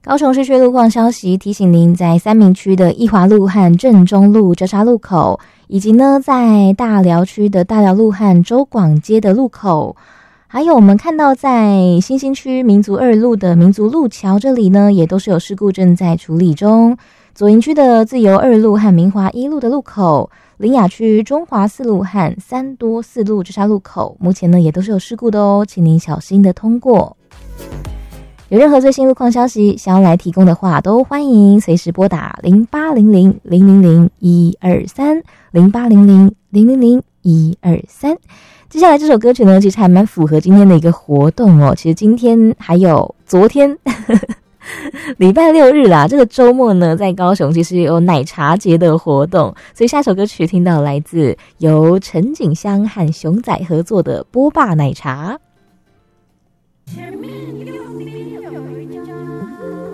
高雄市区路况消息提醒您，在三民区的义华路和正中路交叉路口，以及呢在大寮区的大寮路和周广街的路口，还有我们看到在新兴区民族二路的民族路桥这里呢，也都是有事故正在处理中。左营区的自由二路和明华一路的路口，苓雅区中华四路和三多四路交叉路口，目前呢也都是有事故的哦，请您小心的通过。有任何最新路况消息想要来提供的话，都欢迎随时拨打0800-000-123 0800-000-123。接下来这首歌曲呢，其实还蛮符合今天的一个活动哦。其实今天还有昨天礼拜六日啦，这个周末呢，在高雄其实有奶茶节的活动，所以下首歌曲听到来自由陈景香和熊仔合作的波霸奶茶。前面